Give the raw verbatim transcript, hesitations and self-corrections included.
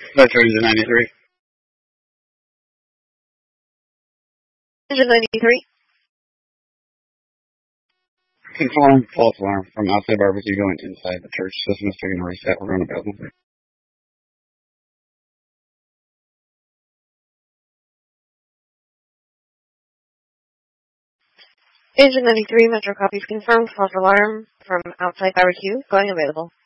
Metro Engine ninety-three. Engine ninety-three. Confirm false alarm from outside barbecue going inside the church. System is taking a reset. We're going to build. Engine ninety-three, Metro copies confirmed. False alarm from outside barbecue going available.